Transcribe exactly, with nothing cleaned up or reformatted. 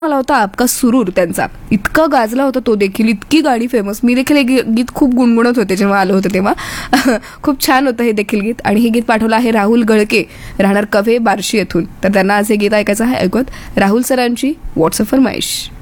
आला होता आपका सुरूर त्यांचा, इतका गाजला होता तो देखील, इतकी गाणी फेमस. मी देखील हे गी- गीत खूप गुणगुणत होते जेव्हा आलं होतं तेव्हा. खूप छान होतं हे देखील गीत. आणि हे गीत पाठवलं आहे राहुल गळके, राहणार कव्हे बार्शी येथून. तर त्यांना आज हे गीत ऐकायचं आहे. ऐकत राहुल सरांची व्हॉट्सअप फरमाईश.